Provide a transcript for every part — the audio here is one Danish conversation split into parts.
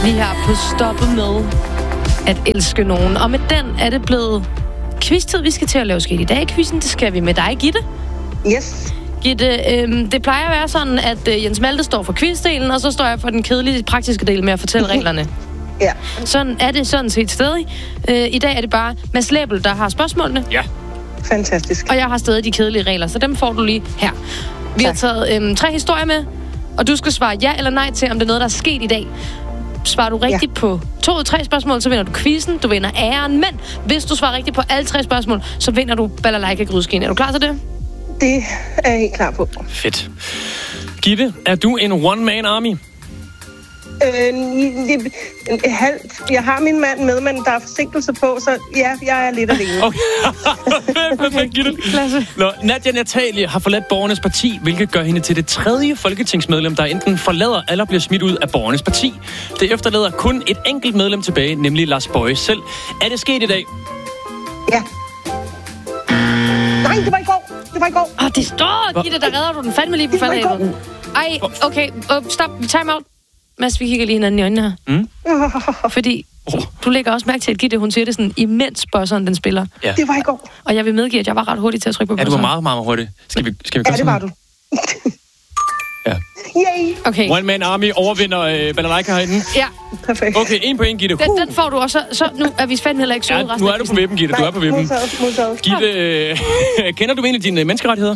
Vi har på stoppet med at elske nogen. Og med den er det blevet quiz-tid. Vi skal til at lave Sket i dag-quizzen. Det skal vi med dig, Gitte. Yes. Gitte, det plejer at være sådan, at Jens Malte står for quiz-delen, og så står jeg for den kedelige, praktiske del med at fortælle reglerne. Ja. Sådan er det sådan set stadig. I dag er det bare Mads Læbel, der har spørgsmålene. Ja. Fantastisk. Og jeg har stadig de kedelige regler, så dem får du lige her. Vi har taget 3 historier med, og du skal svare ja eller nej til, om det er noget, der er sket i dag. Svarer du rigtigt på 2 ud af 3 spørgsmål, så vinder du quizzen, du vinder æren. Men hvis du svarer rigtigt på alle 3 spørgsmål, så vinder du balalaika-grydskeen. Er du klar til det? Det er jeg helt klar på. Fedt. Gitte, er du en one-man army? Halvt. Jeg har min mand med, men der er forsinkelse på, så ja, jeg er lidt alene. Okay. Perfekt, Gitte. Nå, Nadia Nathalie har forladt Borgernes Parti, hvilket gør hende til det 3. folketingsmedlem, der enten forlader eller bliver smidt ud af Borgernes Parti. Det efterlader kun et enkelt medlem tilbage, nemlig Lars Boje selv. Er det sket i dag? Ja. Nej, det var i går. Det står, Gitte, der redder du den fandme lige på faldhavet. Ej, okay, stop, time out. Mads, vi kigger lige hinanden i øjnene her. Fordi du lægger også mærke til, at Gitte, hun siger det sådan imens buzzeren, den spiller. Ja. Det var i går. Og jeg vil medgive, at jeg var ret hurtig til at trykke på Ja, buzzeren. du var meget, meget hurtig. Skal vi gøre det var du. Ja. Yay! Okay. One Man Army overvinder balalaika herinde. Ja. Perfekt. Okay, 1 point, Gitte. Den får du også. Så nu er vi fandme heller ikke søde resten. Nu er du på vippen, Gitte. Du er på vippen. Modtaget. Gitte, kender du egentlig dine menneskerettigheder?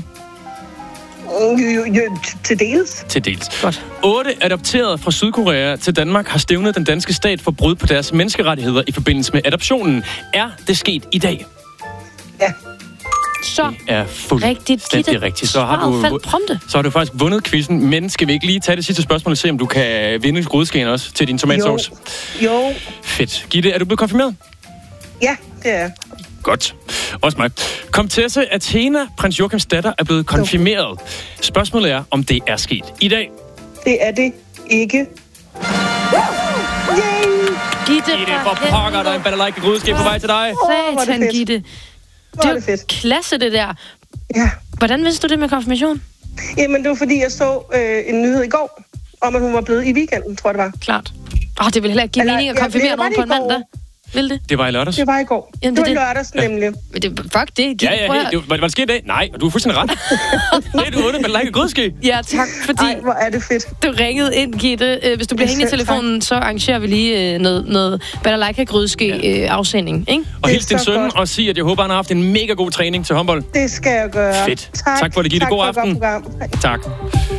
Til dels. Til dels. Godt. 8 adopterede fra Sydkorea til Danmark har stævnet den danske stat for brud på deres menneskerettigheder i forbindelse med adoptionen. Er det sket i dag? Ja. Så Det er fuldstændig rigtigt. Så har du faktisk vundet quizzen, men skal vi ikke lige tage det sidste spørgsmål og se, om du kan vinde grydskeen også til din tomatsauce? Jo. Fedt. Gitte, er du blevet konfirmeret? Ja, det er. Godt. Også mig. Komtesse Athena, prins Joachims datter, er blevet konfirmeret. Spørgsmålet er, om det er sket i dag. Det er det ikke. Yay! Gitte, for pokker, der er en balalaika grydeske på vej til dig. Satan, Gitte. Det er jo klasse, det der. Ja. Hvordan vidste du det med konfirmation? Jamen, det var fordi, jeg så en nyhed i går, om at hun var blevet i weekenden, tror jeg det var. Klart. Det vil heller ikke give mening at konfirmere nogen på en mandag. Vil det? Det var i lørdags. Det var i går. Jamen, det var lørdags, nemlig. Fuck det. Ja. Var det sket i dag? Nej, du er fuldstændig ret. Det er du vundet, balalaika grydeske. Ja, tak, fordi Ej, hvor er det fedt. du ringede ind, Gitte. Hvis du bliver hængende i telefonen, så arrangerer vi lige noget balalaika grydeske afsending, ikke? Og hils din søn og sig, at jeg håber, han har haft en mega god træning til håndbold. Det skal jeg gøre. Fedt. Tak for det, Gitte. God aften. Tak.